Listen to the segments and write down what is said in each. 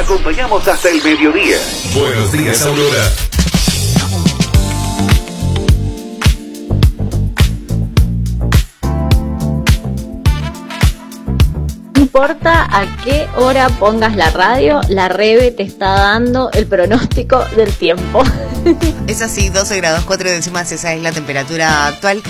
acompañamos hasta el mediodía. Buenos días, Aurora. No importa a qué hora pongas la radio, la Rebe te está dando el pronóstico del tiempo. Es así, 12 grados 4 décimas, esa es la temperatura actual.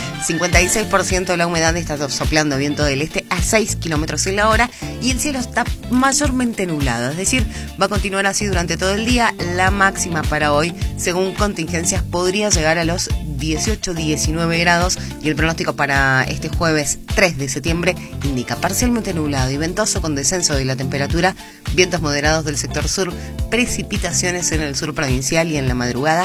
56% de la humedad, está soplando viento del este a 6 kilómetros en la hora y el cielo está mayormente nublado, es decir, va a continuar así durante todo el día. La máxima para hoy, según contingencias, podría llegar a los 18-19 grados y el pronóstico para este jueves 3 de septiembre indica parcialmente nublado y ventoso con descenso de la temperatura, vientos moderados del sector sur, precipitaciones en el sur provincial y en la madrugada.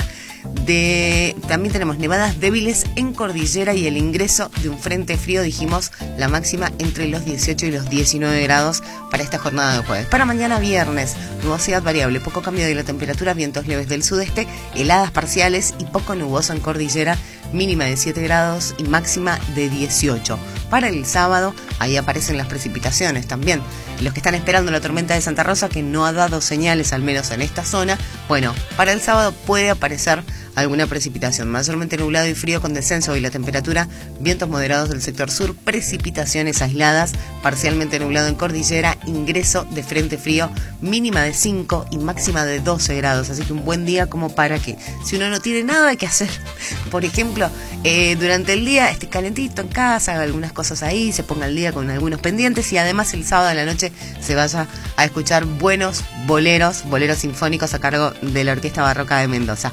También tenemos nevadas débiles en cordillera y el ingreso de un frente frío, dijimos, la máxima entre los 18 y los 19 grados para esta jornada de jueves. Para mañana viernes, nubosidad variable, poco cambio de la temperatura, vientos leves del sudeste, heladas parciales y poco nuboso en cordillera, mínima de 7 grados y máxima de 18. Para el sábado, ahí aparecen las precipitaciones también. Los que están esperando la tormenta de Santa Rosa, que no ha dado señales, al menos en esta zona, bueno, para el sábado puede aparecer alguna precipitación, mayormente nublado y frío con descenso de la temperatura, vientos moderados del sector sur, precipitaciones aisladas, parcialmente nublado en cordillera, ingreso de frente frío, mínima de 5 y máxima de 12 grados, así que un buen día como para que, si uno no tiene nada que hacer, por ejemplo, durante el día esté calentito en casa, haga algunas cosas ahí, se ponga al día con algunos pendientes y además el sábado a la noche se vaya a escuchar buenos boleros sinfónicos a cargo de la Orquesta Barroca de Mendoza.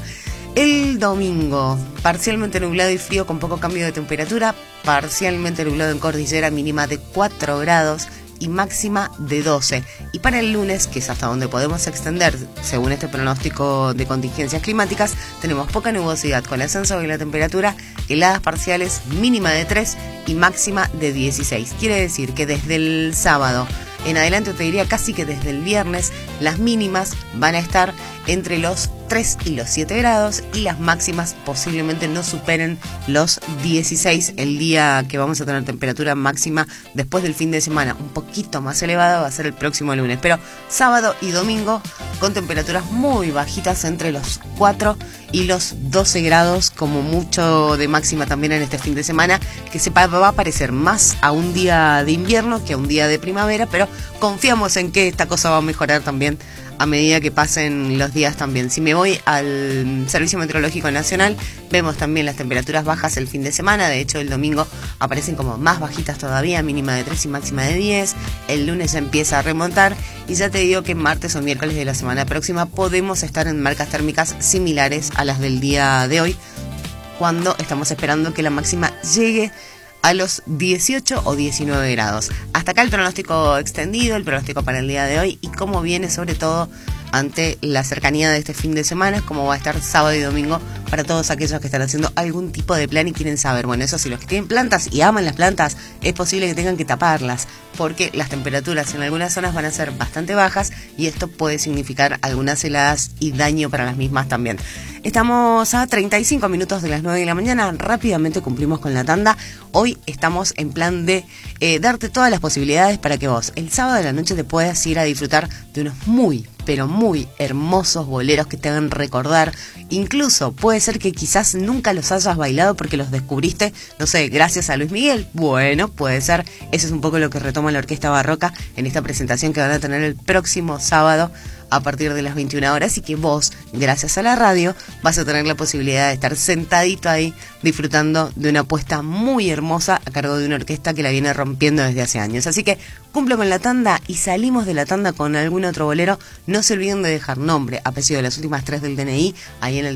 El domingo, parcialmente nublado y frío con poco cambio de temperatura, parcialmente nublado en cordillera, mínima de 4 grados y máxima de 12. Y para el lunes, que es hasta donde podemos extender, según este pronóstico de contingencias climáticas, tenemos poca nubosidad con ascenso de la temperatura, heladas parciales, mínima de 3 y máxima de 16. Quiere decir que desde el sábado en adelante, te diría casi que desde el viernes, las mínimas van a estar entre los 3 y los 7 grados y las máximas posiblemente no superen los 16. El día que vamos a tener temperatura máxima después del fin de semana un poquito más elevada va a ser el próximo lunes, pero sábado y domingo con temperaturas muy bajitas entre los 4 y los 12 grados como mucho de máxima también en este fin de semana, que se va a parecer más a un día de invierno que a un día de primavera, pero confiamos en que esta cosa va a mejorar también a medida que pasen los días también. Si me voy al Servicio Meteorológico Nacional, vemos también las temperaturas bajas el fin de semana. De hecho, el domingo aparecen como más bajitas todavía, mínima de 3 y máxima de 10. El lunes ya empieza a remontar y ya te digo que martes o miércoles de la semana próxima podemos estar en marcas térmicas similares a las del día de hoy, cuando estamos esperando que la máxima llegue a los 18 o 19 grados. Hasta acá el pronóstico extendido, el pronóstico para el día de hoy y cómo viene sobre todo ante la cercanía de este fin de semana, cómo va a estar sábado y domingo para todos aquellos que están haciendo algún tipo de plan y quieren saber. Bueno, eso sí, los que tienen plantas y aman las plantas, es posible que tengan que taparlas porque las temperaturas en algunas zonas van a ser bastante bajas y esto puede significar algunas heladas y daño para las mismas también. Estamos a 35 minutos de las 9 de la mañana, rápidamente cumplimos con la tanda. Hoy estamos en plan de darte todas las posibilidades para que vos el sábado de la noche te puedas ir a disfrutar de unos muy, pero muy hermosos boleros que te hagan recordar. Incluso puede ser que quizás nunca los hayas bailado porque los descubriste, no sé, gracias a Luis Miguel. Bueno, puede ser. Eso es un poco lo que retoma la Orquesta Barroca en esta presentación que van a tener el próximo sábado a partir de las 21 horas y que vos, gracias a la radio, vas a tener la posibilidad de estar sentadito ahí disfrutando de una puesta muy hermosa a cargo de una orquesta que la viene rompiendo desde hace años. Así que cumplo con la tanda y salimos de la tanda con algún otro bolero. No se olviden de dejar nombre, apellido de las últimas 3 del DNI, ahí en el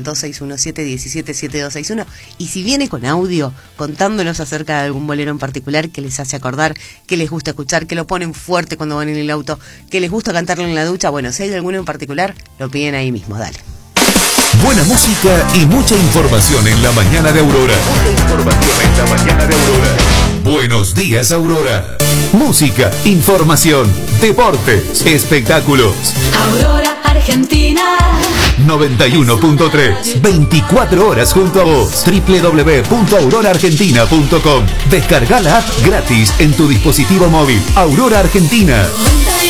2617-177261. Y si viene con audio, contándonos acerca de algún bolero en particular que les hace acordar, que les gusta escuchar, que lo ponen fuerte cuando van en el auto, que les gusta cantarlo en la ducha, bueno, si hay alguno en particular, lo piden ahí mismo, dale. Buena música y mucha información en la mañana de Aurora. Mucha información en la mañana de Aurora. Buenos días, Aurora. Música, información, deportes, espectáculos. Aurora, Argentina. 91.3, 24 horas junto a vos. www.auroraargentina.com. Descarga la app gratis en tu dispositivo móvil. Aurora Argentina.